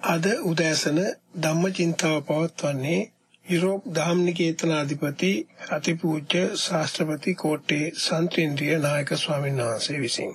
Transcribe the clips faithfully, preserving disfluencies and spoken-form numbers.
අද උදෑසන ධම්මචින්තාව පවත්වන්නේ යුරෝප් ධම්මනිකේතනාධිපති අතිපූජ්‍ය ශාස්ත්‍රපති කෝට්ටේ සන්තේන්ද්‍රිය නායක ස්වාමීන් වහන්සේ විසින්.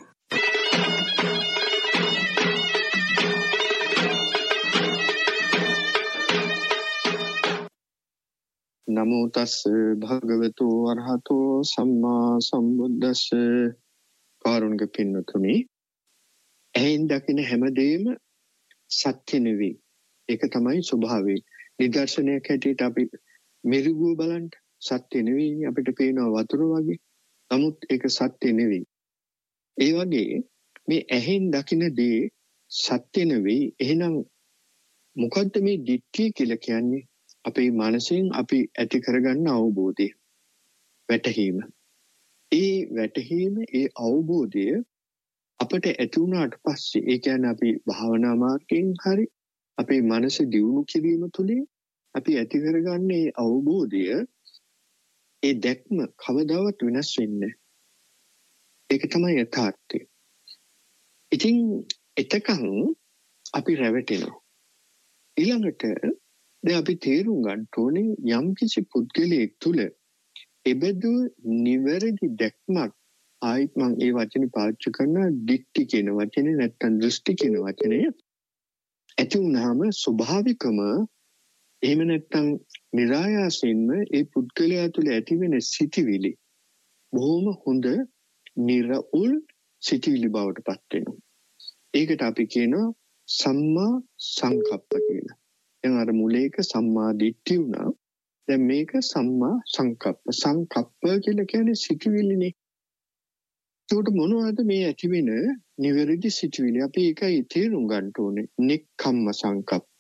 නමෝ තස් භගවතු වරහතෝ සම්මා සම්බුද්දස්ස. කාරුණික පින්නතුනි, ඇහෙන් දකින හැමදේම සත්‍ය නෙවෙයි. ඒක තමයි ස්වභාවය. නිදර්ශනයක් හැටියට අපි මිරිගුව බලන්න සත්‍ය නෙවෙයි, අපිට පේනවා වතුර වගේ. නමුත් ඒක සත්‍ය නෙවෙයි. ඒ වගේ මේ ඇහෙන් දකින දේ සත්‍ය නෙවෙයි. එහෙනම් මොකද්ද මේ දිට්ඨිය කියලා කියන්නේ? අපේ මනසෙන් අපි ඇති කරගන්න අවබෝධය, වැටහීම. ඒ වැටහීම, ඒ අවබෝධය අපට ඇති වුණාට පස්සේ, ඒ කියන්නේ අපි භාවනා මාර්ගයෙන් හරි අපේ මනස දියුණු කිරීම තුළින් අපි ඇති කරගන්න ඒ අවබෝධය, ඒ දැක්ම කවදාවත් වෙනස් වෙන්නේ නැහැ. ඒක තමයි යථාර්ථය. ඉතින් එතකන් අපි රැවටෙනවා. ඊළඟට දැන් අපි තේරුම් ගන්න ඕනේ යම් කිසි පුද්ගලයෙක් තුළ එබඳු නිවැරදි දැක්මක්, ආයිත් මම ඒ වචනේ පාවිච්චි කරන දිට්ඨි කියන වචනේ, නැත්තම් දෘෂ්ටි කියන වචනේ ඇති වුනහම ස්වභාවිකම, එහෙම නැත්තම් નિરાයාසයෙන්ම ඒ පුද්ගලයා තුළ ඇතිවෙන සිටිවිලි බොහොම හොඳ නිර්උල් සිටිවිලි බවට පත් වෙනවා. ඒකට අපි කියනවා සම්මා සංකප්ප කියලා. දැන් අර මුලේක සම්මා දිට්ඨිය වුණා. දැන් මේක සම්මා සංකප්ප. සංකප්ප කියලා කියන්නේ සිටිවිලිනේ. ඒකට මොනවද මේ ඇති වෙන නිවැරදි සිටිවිලි? අපි ඒකයි තේරුම් ගන්න ඕනේ. නික්කම්ම සංකප්ප.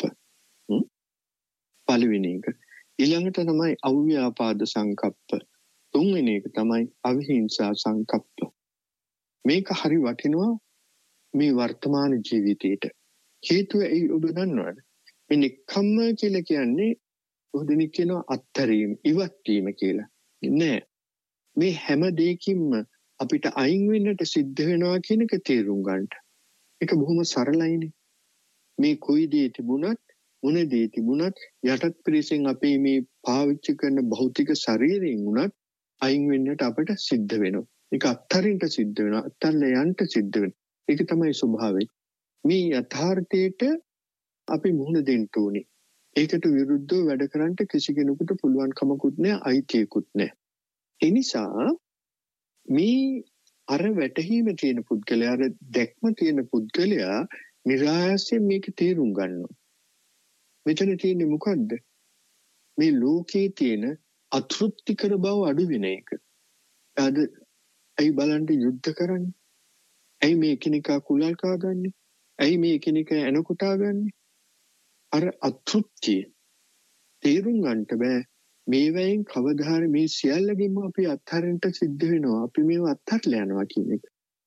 පළවෙනි එක. ඊළඟට තමයි අව්‍යාපාද සංකප්ප. තුන්වෙනි එක තමයි අවිහිංසා සංකප්ප. මේක හරි වටිනවා මේ වර්තමාන ජීවිතේට. හේතුව ඒ ඔබ දන්නවද? මේ නික්කම්ම කියලා කියන්නේ ඔහුදෙනෙක් කියනවා අත්තරීම, ඉවත් වීම කියලා. නෑ. මේ හැම දෙයකින්ම අපිට අයින් වෙන්නට සිද්ධ වෙනවා කියන එක තේරුම් ගන්න. ඒක බොහොම සරලයිනේ. මේ කොයි දේ තිබුණත්, මොන දේ තිබුණත්, යටත් පිරිසෙන් අපි මේ පාවිච්චි කරන භෞතික ශරීරයෙන් උනත් අයින් වෙන්නට අපිට සිද්ධ වෙනවා. ඒක අත්තරින්ට සිද්ධ වෙනවා. අත්තල්ල යන්න සිද්ධ වෙනවා. ඒක තමයි ස්වභාවය. මේ යථාර්ථයට අපි මුහුණ දෙන්න ඕනේ. ඒකට විරුද්ධව වැඩ කරන්න කිසි කෙනෙකුට පුළුවන් කමකුත් නැහැ, අයිතියකුත් නැහැ. ඒ නිසා මේ අර වැටහීම තියෙන පුද්ගලයා, අර දැක්ම තියෙන පුද්ගලයා નિરાයසයෙන් මේක තේරුම් ගන්නවා. මෙතන තියෙන්නේ මොකද්ද? මේ ලෝකයේ තියෙන අතෘප්තිකර බව අඩු වෙන එක. අද ඇයි බලන්න යුද්ධ කරන්නේ? ඇයි මේ එකිනෙකා කුලල් කාගන්නේ? ඇයි මේ එකිනෙකා එනකොටා ගන්නේ? අර අතෘප්තිය තේරුම් ගන්නට බෑ. මේවයින් කවදා හරි මේ සියල්ලකින්ම අපි අත්හරින්න සිද්ධ වෙනවා. අපි මේව අත්හරලා යනවා කියන එක.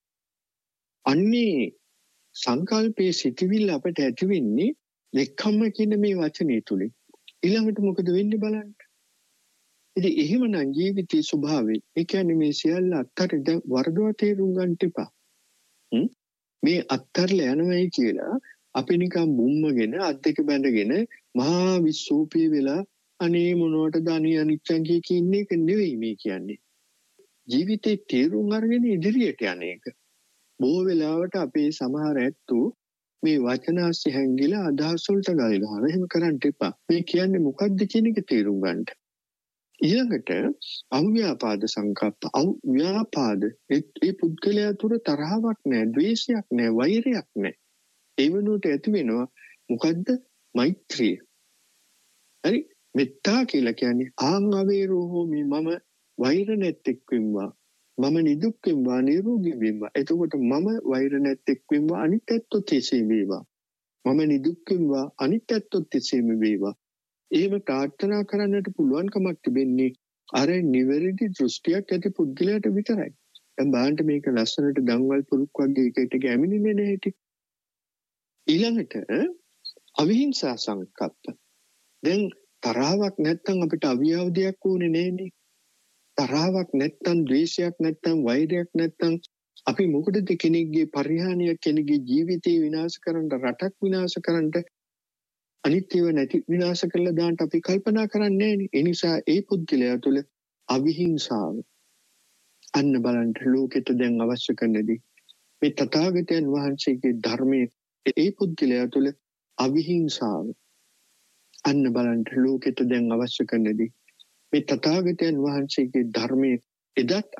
අන්නේ සංකල්පයේ සිටිවිල්ල අපට ඇති වෙන්නේ නෙක්ඛම්ම කියන මේ වචනේ තුලින්. ඊළඟට මොකද වෙන්නේ බලන්න. ඉතින් එහෙමනම් ජීවිතයේ ස්වභාවය, ඒ කියන්නේ මේ සියල්ල අත්හරින්න දැන් වර්ධව තේරුම් ගන්න එපා. මේ අත්හරලා යනවායි කියලා අපි නිකන් බුම්මගෙන අත් දෙක බැඳගෙන මහා විශ්වෝපී වෙලා අනේ මොනවටද අනේ අනිච්චං කිය ඉන්නේ එක නෙවෙයි මේ කියන්නේ. ජීවිතේ තේරුම් අරගෙන ඉදිරියට යන එක. බොහෝ වෙලාවට අපේ සමහර ඇත්තෝ මේ වචනාස්‍ය හැංගිලා අදහස් වලට ගල් ගන්නවා. එහෙම කරන්න එපා. මේ කියන්නේ මොකද්ද කියන එක තේරුම් ගන්න. ඊළඟට අව්‍යාපාද සංකප්ප. අව්‍යාපාද ඒ පුද්ගලයා තුර තරහවක් නැහැ, ද්වේෂයක් නැහැ, වෛරයක් නැහැ. ඒ වෙනුවට ඇති වෙනවා මොකද්ද? මෛත්‍රිය. හරි? මෙත්තා කියලා කියන්නේ ආං අවේරෝ හෝමි, මම වෛර නැත්තෙක් වෙම්වා, මම නිදුක් වෙම්වා, නිරෝගී වෙම්වා. එතකොට මම වෛර නැත්තෙක් වෙම්වා, අනිත් ඇත්තොත් එසේ වේවා. මම නිදුක් වෙම්වා, අනිත් ඇත්තොත් එසේම වේවා. එහෙම ප්‍රාර්ථනා කරන්නට පුළුවන්කමක් තිබෙන්නේ අර නිවැරදි දෘෂ්ටියක් ඇති පුද්ගලයාට විතරයි. දැන් බලන්න මේක ලස්සනට දන්වල් පුරුක් වගේ එකට ගැමිනෙන්නේ නැහැටි. ඊළඟට අවිහිංසා සංකප්ප. දැන් තරාවක් නැත්තම් අපිට අවියවදයක් ඕනේ නෑනේ. තරාවක් නැත්තම්, ද්වේෂයක් නැත්තම්, වෛරයක් නැත්තම් අපි මොකටද කෙනෙක්ගේ පරිහානියක්, කෙනෙක්ගේ ජීවිතේ විනාශ කරන්න, රටක් විනාශ කරන්න අනිත් ඒවා නැති විනාශ කරලා දාන්න අපි කල්පනා කරන්නේ නැහැ. ඒ නිසා ඒ පුද්ගලයා තුළ අවිහිංසාව අන්න බලන්න ලෝකෙට දැන් අවශ්‍ය කරනදී මේ තථාගතයන් වහන්සේගේ ධර්මයේ ඒ පුද්ගලයා තුළ අවිහිංසාව අන්න බලන්න ලෝකෙට දැන් අවශ්‍ය කරනදී මේ තථාගතයන් වහන්සේගේ ධර්මයේ එදත්